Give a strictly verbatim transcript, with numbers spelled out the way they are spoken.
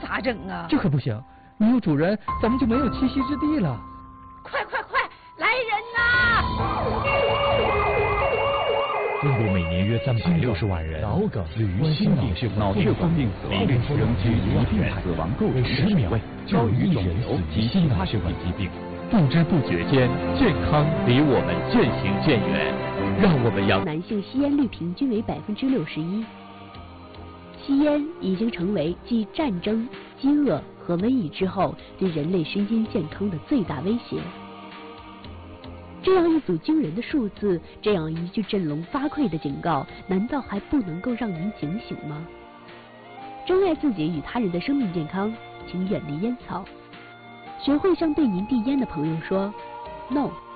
咋整啊？ 这可不行，没有主人，咱们就没有栖息之地了。 快快快，来人呐！ 印度每年约三百六十万人脑梗、 驴心脑血脑血管病死亡，并仍居一定死亡构成十秒高于肿瘤及其他血管疾病。不知不觉间，健康离我们渐行渐远。让我们扬男性吸烟率平均为百分之六十一。吸烟已经成为继战争、饥饿和瘟疫之后对人类身心健康的最大威胁。这样一组惊人的数字，这样一句振聋发聩的警告，难道还不能够让您警醒吗？珍爱自己与他人的生命健康，请远离烟草。学会向对您递烟的朋友说 “No”。